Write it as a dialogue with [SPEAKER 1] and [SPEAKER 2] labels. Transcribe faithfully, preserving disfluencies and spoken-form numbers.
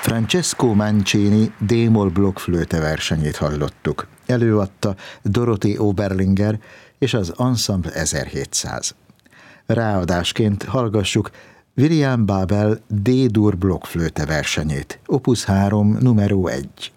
[SPEAKER 1] Francesco Mancini D-moll blokkflöte versenyét hallottuk. Előadta Dorothy Oberlinger és az Ensemble ezerhétszáz. Ráadásként hallgassuk William Babel D-dur blokkflöte versenyét, opus három, numero egy.